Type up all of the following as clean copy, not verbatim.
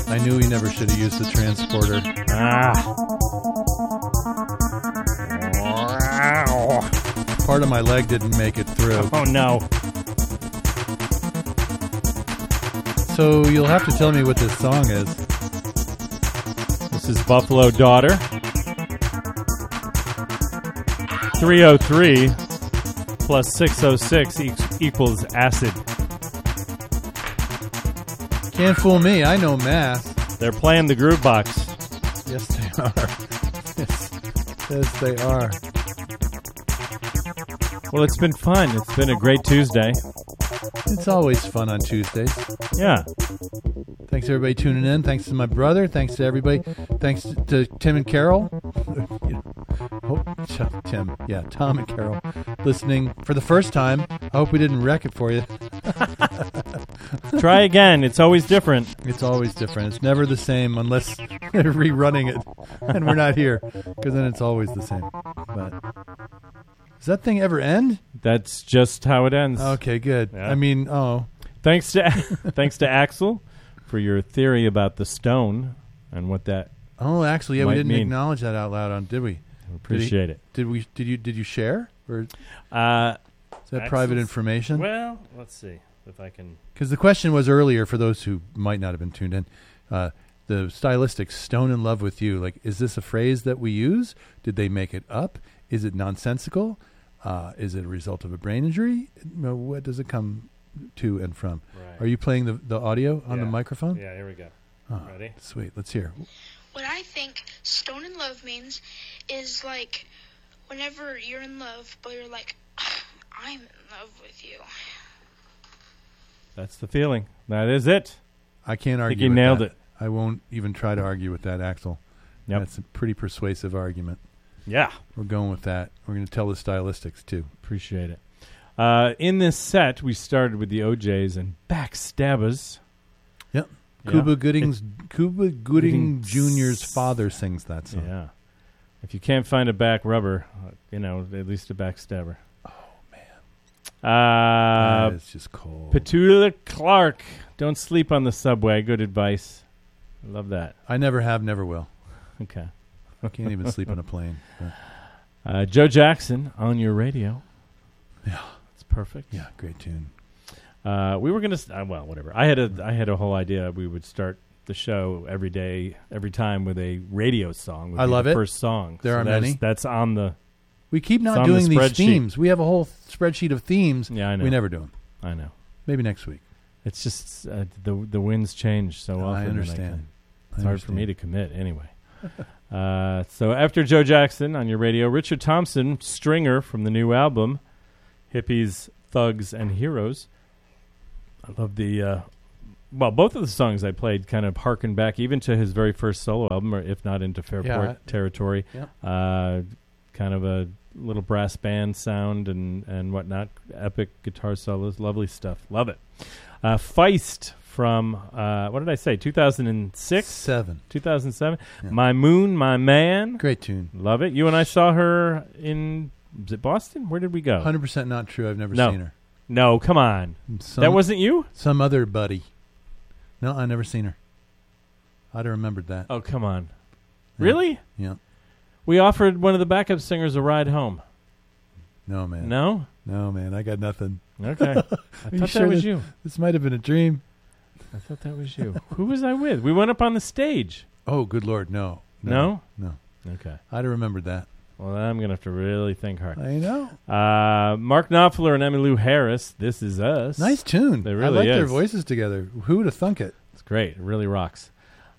I knew he never should have used the transporter. Part of my leg didn't make it through. Oh, no. So you'll have to tell me what this song is. This is Buffalo Daughter. 303 plus 606 equals acid. Can't fool me. I know math. They're playing the groove box. Yes, they are. Yes, they are. Well, it's been fun. It's been a great Tuesday. It's always fun on Tuesdays. Yeah. Thanks, everybody, tuning in. Thanks to my brother. Thanks to everybody. Thanks to Tim and Carol. Tim. Yeah, Tom and Carol listening for the first time. I hope we didn't wreck it for you. Try again. It's always different. It's always different. It's never the same unless they're rerunning it and we're not here, because then it's always the same. But does that thing ever end? That's just how it ends. Okay, good. Yeah. I mean, thanks to Axel for your theory about the stone and what that. Oh, actually, yeah, we might didn't mean. acknowledge that out loud, did we? Appreciate it. Did you share, or is that Axel's private information? Well, let's see if I can. Because the question was earlier, for those who might not have been tuned in, the stylistic "stone in love with you." Like, is this a phrase that we use? Did they make it up? Is it nonsensical? Is it a result of a brain injury? What does it come to and from? Right. Are you playing the audio on the microphone? Yeah, here we go. Oh, ready? Sweet. Let's hear. What I think stone in love means is like whenever you're in love, but you're like, I'm in love with you. That's the feeling. That is it. I can't argue. I think you with nailed that. it. I won't even try to argue with that, Axel. Yep. That's a pretty persuasive argument. Yeah. We're going with that. We're going to tell the stylistics, too. Appreciate it. In this set, we started with the OJs and Backstabbers. Yep. Yeah. Cuba Gooding Jr.'s father sings that song. Yeah. If you can't find a back rubber, at least a backstabber. Oh, man. It's just cold. Petula Clark. Don't sleep on the subway. Good advice. I love that. I never have, never will. Okay. I can't even sleep on a plane. Joe Jackson on your radio. Yeah. It's perfect. Yeah, great tune. We were going to, whatever. I had a whole idea we would start the show every day, every time with a radio song. I love the it. First song. There are many. That's on the. We keep not on doing the these spreadsheet. themes. We have a whole spreadsheet of themes. Yeah, I know. We never do them. I know. Maybe next week. It's just the winds change so often. I understand. It's hard for me to commit anyway. So after Joe Jackson on your radio, Richard Thompson, Stringer from the new album, Hippies, Thugs, and Heroes. I love the, both of the songs I played kind of harken back even to his very first solo album, or if not into Fairport territory. Yeah. Kind of a little brass band sound and whatnot. Epic guitar solos, lovely stuff. Love it. Feist from, what did I say, 2006? 2007. Yeah. My Moon, My Man. Great tune. Love it. You and I saw her in, was it Boston? Where did we go? 100% not true. I've never seen her. No, come on. That wasn't you? Some other buddy. No, I never seen her. I'd have remembered that. Oh, come on. Yeah. Really? Yeah. We offered one of the backup singers a ride home. No, man. No? No, man. I got nothing. Okay. I thought that was you. This might have been a dream. I thought that was you. Who was I with? We went up on the stage. Oh, good Lord. No. No? No. Okay. I'd have remembered that. Well, I'm going to have to really think hard. I know. Mark Knopfler and Emmylou Harris, This Is Us. Nice tune. It really I like is. their voices together. Who would have thunk it? It's great. It really rocks.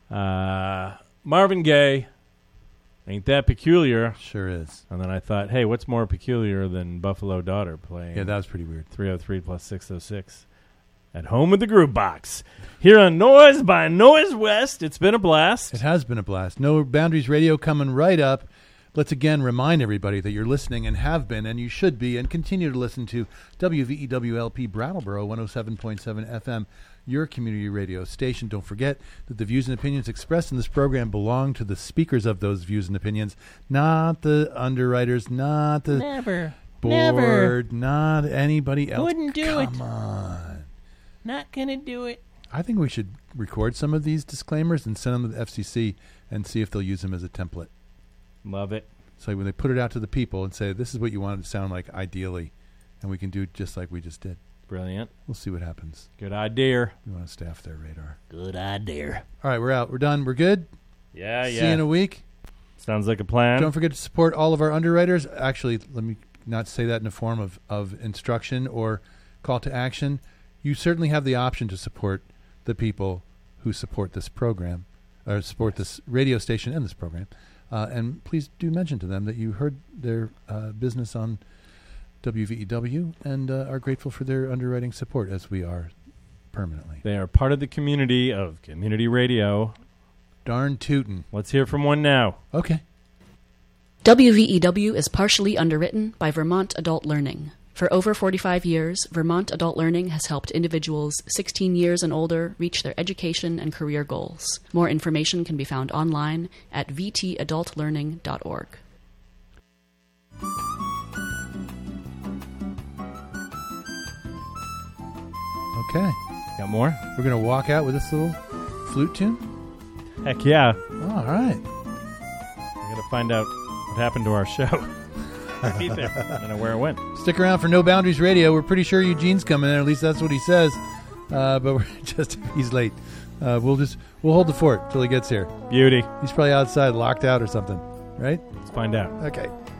Marvin Gaye, Ain't That Peculiar. Sure is. And then I thought, hey, what's more peculiar than Buffalo Daughter playing? Yeah, that was pretty weird. 303 plus 606. At home with the Groove Box. Here on Noise by Noise West. It's been a blast. It has been a blast. No Boundaries Radio coming right up. Let's again remind everybody that you're listening and have been and you should be and continue to listen to WVEWLP Brattleboro 107.7 FM, your community radio station. Don't forget that the views and opinions expressed in this program belong to the speakers of those views and opinions, not the underwriters, not the board, not anybody else. Wouldn't do it. Come on. Not gonna do it. I think we should record some of these disclaimers and send them to the FCC and see if they'll use them as a template. Love it. So when they put it out to the people and say, this is what you want it to sound like ideally, and we can do it just like we just did. Brilliant. We'll see what happens. Good idea. We want to stay off their radar. Good idea. All right, we're out. We're done. We're good? Yeah. See you in a week. Sounds like a plan. Don't forget to support all of our underwriters. Actually, let me not say that in the form of instruction or call to action. You certainly have the option to support the people who support this program, or support this radio station and this program. And please do mention to them that you heard their business on WVEW and are grateful for their underwriting support, as we are permanently. They are part of the community of community radio. Darn tootin'. Let's hear from one now. Okay. WVEW is partially underwritten by Vermont Adult Learning. For over 45 years, Vermont Adult Learning has helped individuals 16 years and older reach their education and career goals. More information can be found online at vtadultlearning.org. Okay. Got more? We're going to walk out with this little flute tune? Heck yeah. All right. We got to find out what happened to our show. Right there. I don't know where it went. Stick around for No Boundaries Radio. We're pretty sure Eugene's coming in. At least that's what he says. But we're just he's late. We'll hold the fort till he gets here. Beauty. He's probably outside, locked out or something. Right? Let's find out. Okay.